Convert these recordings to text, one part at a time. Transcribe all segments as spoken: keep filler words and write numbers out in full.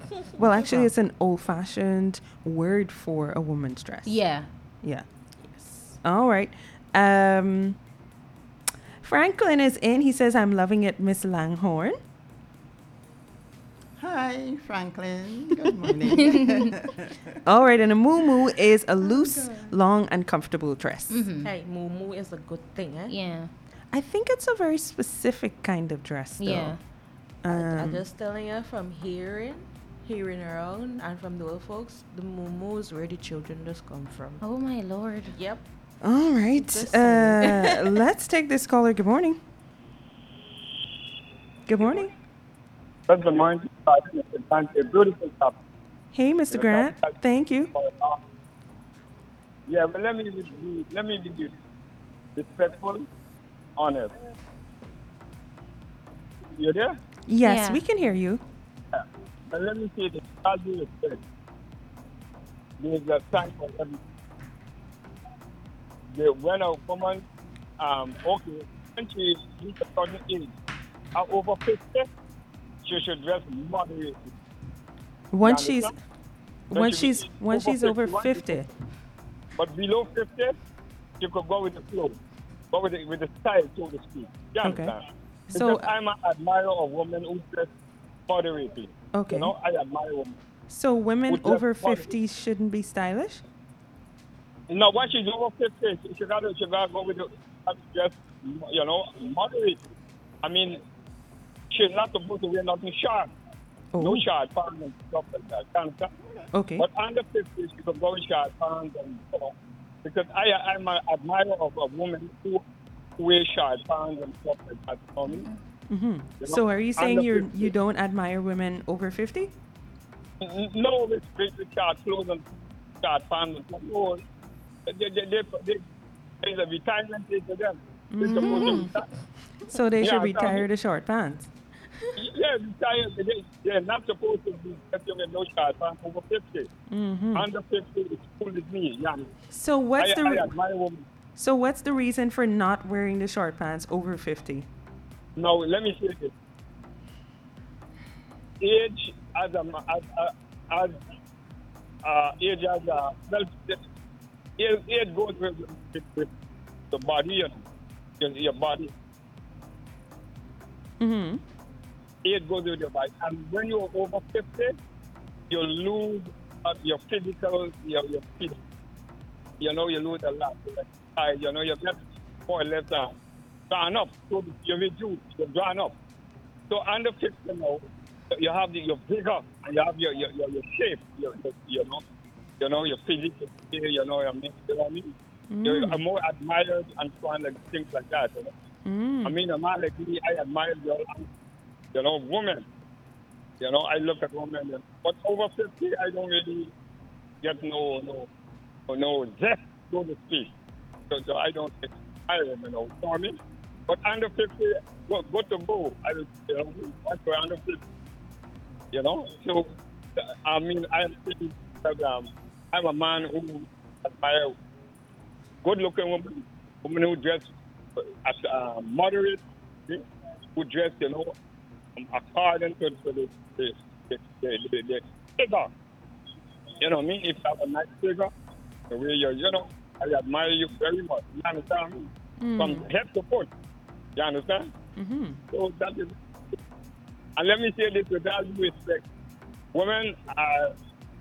Well, actually, it's an old-fashioned word for a woman's dress. Yeah. Yeah. Yes. All right. Um, Franklin is in. He says, I'm loving it, Miss Langhorne. Hi, Franklin. Good morning. All right. And a muumuu is a loose, long, and comfortable dress. Mm-hmm. Hey, moo is a good thing, eh? Yeah. I think it's a very specific kind of dress, though. Yeah. I, I'm Um, just telling you from hearing, hearing around, and from the old folks, the moo is where the children just come from. Oh my lord. Yep. all right. Just Uh, let's take this caller. Good morning. Good morning. Good morning. Thank you. Beautiful topic. Hey, Mister Grant. Thank you. Yeah, but let me be, let me be respectful, honest. You there? Yes, Yeah. we can hear you. Yeah. But let me say this. All due respect. There's a time for everything. The, when a woman, um, okay, when she reaches a certain age, uh, over fifty, she should dress moderately. Once You she's understand? once she she's be once over she's over fifty-one, fifty. But below fifty, you could go with the flow, go with the, with the style, so to speak. You Okay. understand? So- Because I'm an admirer of women who dress moderately. Okay. You know, I admire women. So women Would dress over moderately. fifty shouldn't be stylish? Now, once she's over fifty, she gotta, she gotta go with the, just, you know, moderate. I mean, she's not supposed to wear nothing sharp. Oh. No sharp pants and stuff like that. You understand? Okay. But under fifty, she could go with sharp pants and so on. Because I, I'm an admirer of a woman who wear sharp pants and stuff like that. You know what I mean? Mm-hmm. You know, So are you saying under you fifty. you don't admire women over fifty? N- No, with, with, with short clothes and short pants and stuff. No, they, they, they, they, there's a retirement age for them. They're supposed to retire. So they Yeah, should I retire mean- the short pants. Yeah, retire. They, they're not supposed to be getting with no short pants over fifty. Mm-hmm. Under fifty, it's cool with me. Yeah. So what's I, the I re- admire women. so what's the reason for not wearing the short pants over fifty? Now, let me say this. Age as a, ma- as, a, as uh, age as a, well, age, age goes with, with, with the body, you know, your, your body. Mm-hmm. Age goes with your body. And when you're over fifty, you lose uh, your physical, your, your feet. You know, you lose a lot. Uh, you know, you get more or less uh, drawn up. So you're reduced, you're drawn up. So under fifty now, you have the, your vigor and you have your your, your, your shape, your, your, you know, you know, your physical, you know what I mean? You know what I mean? You're more admired and so on, like things like that. You know? Mm. I mean, a man like me, I admire girl, you know, women. You know, I look at women, and, but over fifty, I don't really get no, no, no, no zest, so to speak. So, so I don't admire women, you know what I mean? But under fifty, go, go to go. I, you know, that's for under fifty. You know, so I mean, I'm thinking that um, I'm a man who admire good-looking women, women who dress as uh, moderate, who dress, you know, um, according to, to the, the, the, the, the, the figure. You know what I mean? If you have a nice figure, the way you're, you know, I admire you very much. You understand me? From head to foot. You understand? Mm-hmm. So that is. And let me say this with all due respect. Women are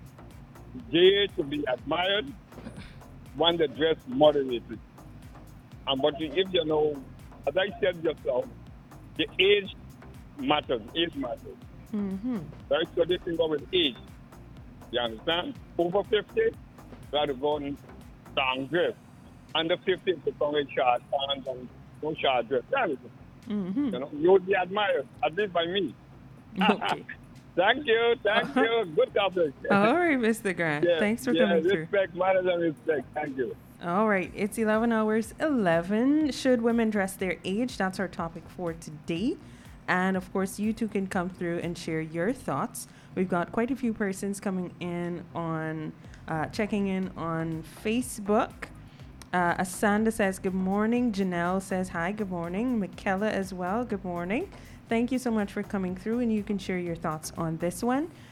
there to be admired when they dress moderately. And but if you know, as I said just now, the age matters. Age matters. Mm-hmm. Right? So they can go with age. You understand? Over fifty, you got to go in strong dress. Under fifty, it's going with short pants and no short dress. Mm-hmm. You know, you would be admired, at least by me. Okay. Thank you, thank you. Good topic. All right, Mister Grant. Yeah, Thanks for yeah, coming through. respect, matters and respect. Thank you. All right, it's eleven hours eleven. Should women dress their age? That's our topic for today. And of course, you two can come through and share your thoughts. We've got quite a few persons coming in on, uh, checking in on Facebook. Uh, Asanda says, good morning. Janelle says, hi, good morning. Michaela as well, good morning. Thank you so much for coming through, and you can share your thoughts on this one.